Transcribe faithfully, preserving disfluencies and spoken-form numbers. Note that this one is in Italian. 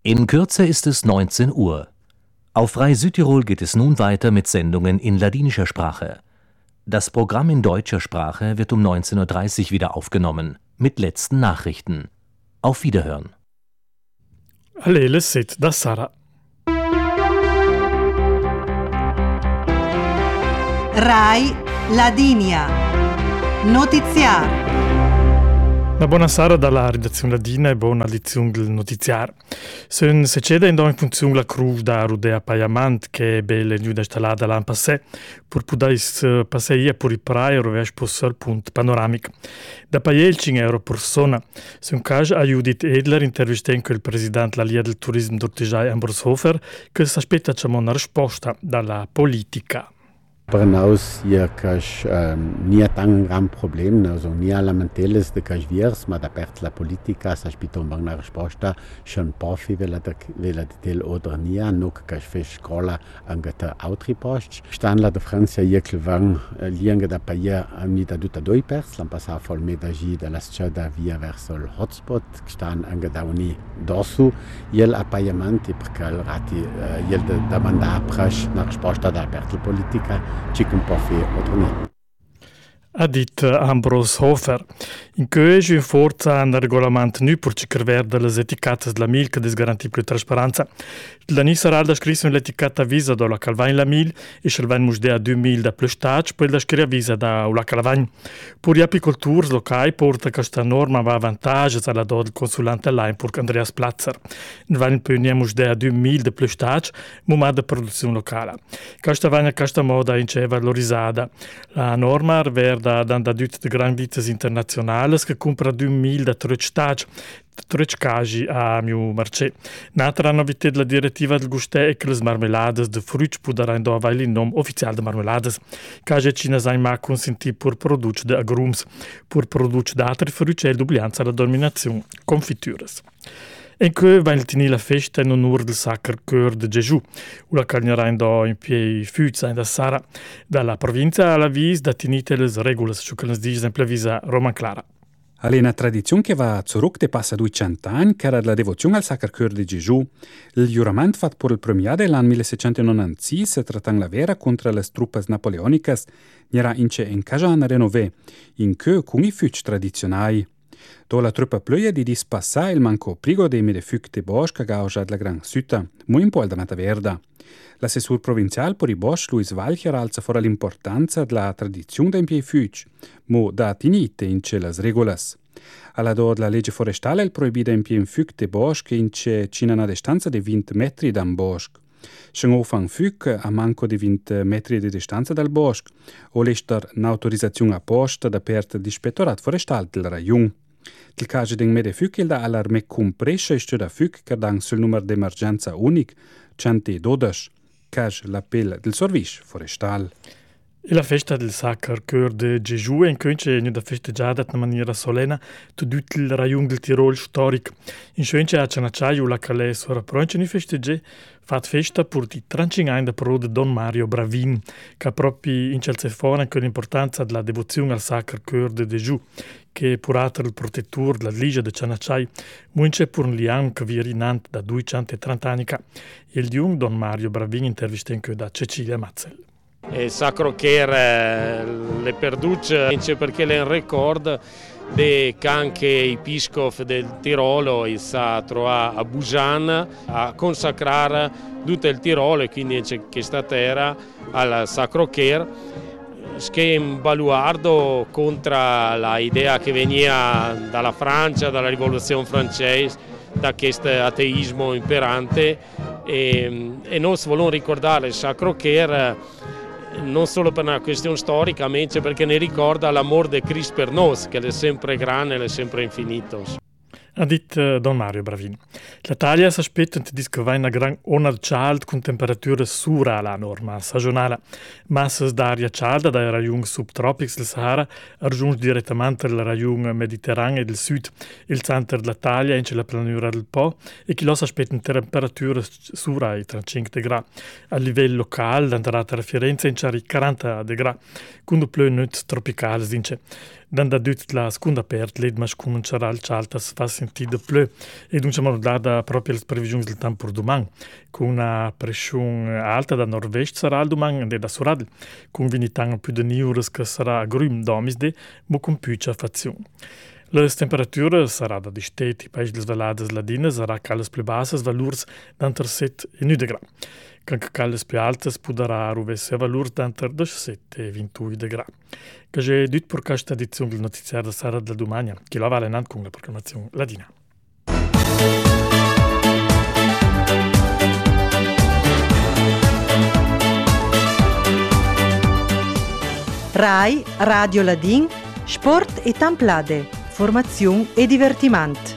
In Kürze ist es neunzehn Uhr. Auf Rai Südtirol geht es nun weiter mit Sendungen in ladinischer Sprache. Das Programm in deutscher Sprache wird um neunzehn Uhr dreißig wieder aufgenommen, mit letzten Nachrichten. Auf Wiederhören. Allele sit da Sara. Rai Ladinia. Notiziar. Una buona sera dalla redazione ladina e buona edizione del notiziario. Se succede in funzione la cruz da Rudea Paiamant che è bella nuda installata l'anno passato per poter passare per i prai e rovesci posso al punto panoramico. Da pagare cinque euro per persona. Se un caso ha Judith Edler intervistato con il presidente della Lia del Turismo d'Ortigiai Ambroshofer che si aspetta una risposta dalla politica. Per nos hier cash um, nie tan gran problem, also nie lamenteles de cash viers, ma da pert la politica sa spiton bang na risposta schon profi vela de vela de tel oder nie no cash fish cola angata outri post. Stan la de Francia hier clevang lianga da paia ni da tuta doi pers, l'an passa fol medagi de la strada via verso il hotspot, stan angada uni dosu, iel appaiamenti perché rati iel de demanda prash na risposta da pert la politica. Chicken Puffy oder nicht. Ha dit Ambroshofer. In che è in forza un regolamento nu per cercare le etichette della mil che garantisce più trasparenza. La Nisa Ralda scrisse l'etichetta visa dalla Calvain la mil e Calvain musdea duemila da plus stage, poi la scrive visa da la Calvain. Per gli apicoltori locali porta questa norma va vantaggio alla do del consulente online per Andreas Platzer. In Vain poi musdea duemila da plus stage, ma da produzione locale. Questa vagna questa moda in c'è valorizzata. La norma ver da da dut de grandites internazionales che compra duemila da tre stage tre casi a mio marché. N'altra novità della direttiva del guste è che le marmelades de fruits poderanno do avere il nome ufficiale de marmelades. Casi cina sai ma consenti per produce de agrums, per produce d'altri fruits e duplianza la denominazione confitures. E che va il tenere la festa in onore del Sacro Cœur de Gesù, una calneranno in piedi fuzza in da Sara, dalla provincia alla vis da tenite le regole, ciò che le dice in visa Roma Clara. È una tradizione che va zurück de passa duecento anni, che era la devozione al Sacro Cœur de Gesù. Il giuramento fatto per il primo dell'anno milleseicentovantantasei se trattano la vera contro le truppe napoleoniche, era in ce in casa renové, in che con i fuci tradizionali. Do la truppa plöja di dispassa il manco prigo dei medefuk de Bosch che gauja la Gran Sütta, mu in pol da Mata Verda. L'assessor provincial per i Bosch, Luis Valcher, alza fora l'importanza della tradizione da impie fuc, mu da tinite in ce las regolas. Alla do la legge forestale il proibida impie in fuc de Bosch in ce cina una distanza di venti metri da un bosco. Schengo fan fuc a manco di venti metri di distanza dal bosco, o l'estar un'autorizzazione apposta da parte dell'ispettorato forestale del Rajon. Il caso di Medefuk il da allarme compressa e da Fuk che dan sul numero d'emergenza unic centododici, caso l'appello del servizio forestale. E la festa del Sacro Cœur de Gesù è in cui è festeggiata in maniera solenne tutto il rayon del Tirol storico. In cui a Cianacciaio la Calais sora pronta di festeggiare fat festa per i trentuno anni da prode Don Mario Bravin, che proprio in Celsefone con l'importanza della devozione al Sacro Cœur de Gesù, che purato il protettore della Ligia de Cianacciai, munce per un liam che vi rinant da duecentotrenta anni. Il diung Don Mario Bravin intervista in cui da Cecilia Mazzel. Il Sacro Cœur le perduce perché le ricorda de che anche i piscof del Tirolo il sa trovare a Busan a consacrare tutto il Tirolo e quindi questa terra al Sacro Cœur che è un baluardo contro l'idea che veniva dalla Francia, dalla rivoluzione francese, da questo ateismo imperante e, e noi vogliamo ricordare il Sacro Cœur non solo per una questione storica, ma anche perché ne ricorda l'amore di Cristo per noi, che è sempre grande e sempre infinito. Ha detto Don Mario Bravin. L'Italia si aspetta di scrivere una gran onda calda con temperature sura alla norma stagionale. Masse d'aria calda dai rayoni subtropici del Sahara raggiunge direttamente il rayone mediterraneo del sud, il centro dell'Italia in la pianura del Po e che lo si aspetta in temperature sura ai trentacinque gradi. A livello locale l'entrata a Firenze in i quaranta gradi, con più nuit tropicali, dice. Dan da dut la seconda part, l'ed mas comincerà il cialtas fa sentire de pleu e dunque siamo data proprio le previsioni del tempo per domani, con una pressione alta da nord-est sarà il domani e da Soradl, con vinitang più di niures che sarà grum domisde, ma con più fazione. Le temperature sarà da disteti, paesi des valades ladines, sarà calles più basse, valurs d'antre set e nove gradi. Canque calles più altes potrà ruvesse a valurs d'antre diciassette e ventidue gradi. Che c'è dit per questa edizione del notiziario da Sara della Domagna, che la vale con la proclamazione ladina. Rai, Radio Ladin, Sport e Tamplade, formazione e divertimento.